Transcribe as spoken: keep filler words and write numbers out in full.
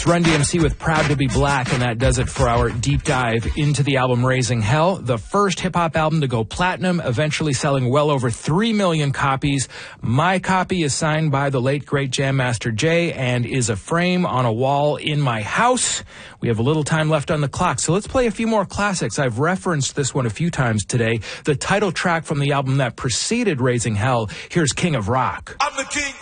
It's Run D M C with Proud to Be Black, and that does it for our deep dive into the album Raising Hell, the first hip-hop album to go platinum, eventually selling well over three million copies. My copy is signed by the late, great Jam Master Jay and is a frame on a wall in my house. We have a little time left on the clock, so let's play a few more classics. I've referenced this one a few times today. The title track from the album that preceded Raising Hell, here's King of Rock. I'm the king